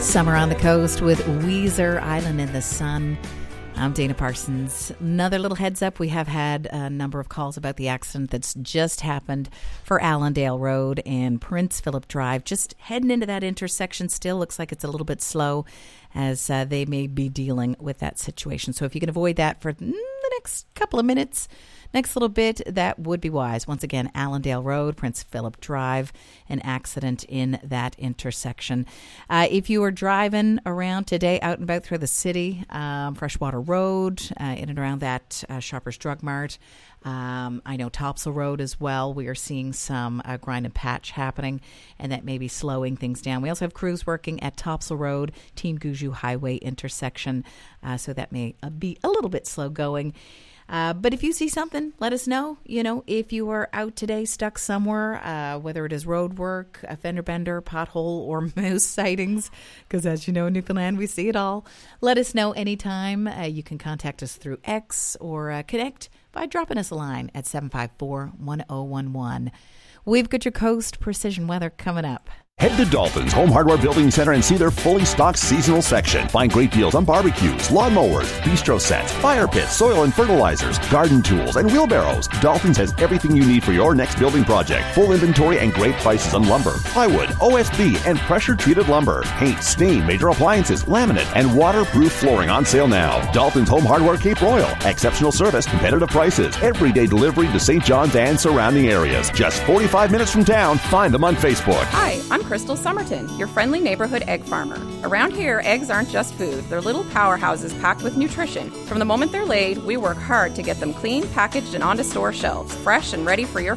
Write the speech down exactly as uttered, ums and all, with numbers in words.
Summer on the Coast with Weezer, Island in the Sun. I'm Dana Parsons. Another little heads up. We have had a number of calls about the accident that's just happened for Allendale Road and Prince Philip Drive. Just heading into that intersection still looks like it's a little bit slow as uh, they may be dealing with that situation. So if you can avoid that for the next couple of minutes, next little bit, that would be wise. Once again, Allendale Road, Prince Philip Drive, an accident in that intersection. Uh, if you are driving around today out and about through the city, um, Freshwater Road, uh, in and around that uh, Shoppers Drug Mart, um, I know Topsail Road as well. We are seeing some uh, grind and patch happening, and that may be slowing things down. We also have crews working at Topsail Road, Team Guju Highway intersection, uh, so that may uh, be a little bit slow going. Uh, but if you see something, let us know. You know, if you are out today stuck somewhere, uh, whether it is road work, a fender bender, pothole, or moose sightings, because as you know, in Newfoundland, we see it all. Let us know anytime. Uh, you can contact us through X or uh, connect by dropping us a line at seven five four, one oh one one. We've got your Coast Precision Weather coming up. Head to Dalton's Home Hardware Building Center and see their fully stocked seasonal section. Find great deals on barbecues, lawnmowers, bistro sets, fire pits, soil and fertilizers, garden tools, and wheelbarrows. Dalton's has everything you need for your next building project. Full inventory and great prices on lumber, plywood, O S B, and pressure-treated lumber. Paint, stain, major appliances, laminate, and waterproof flooring on sale now. Dalton's Home Hardware Cape Royal. Exceptional service, competitive prices, everyday delivery to Saint John's and surrounding areas. Just forty-five minutes from town. Find them on Facebook. Hi, I'm Crystal Somerton, your friendly neighborhood egg farmer. Around here, eggs aren't just food. They're little powerhouses packed with nutrition. From the moment they're laid, we work hard to get them clean, packaged, and onto store shelves, fresh and ready for your